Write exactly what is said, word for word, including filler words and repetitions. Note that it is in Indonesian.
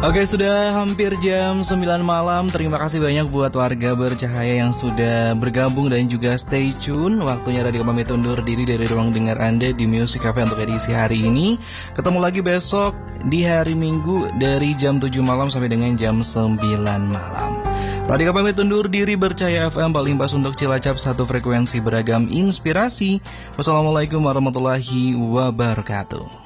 Oke, sudah hampir jam sembilan malam. Terima kasih banyak buat warga Bercahaya yang sudah bergabung dan juga stay tune. Waktunya Radio pamit undur diri dari ruang dengar Anda di Music Cafe untuk edisi hari ini. Ketemu lagi besok di hari Minggu dari jam tujuh malam sampai dengan jam sembilan malam. Radio pamit undur diri. Bercahaya F M paling pas untuk Cilacap, satu frekuensi beragam inspirasi. Wassalamualaikum warahmatullahi wabarakatuh.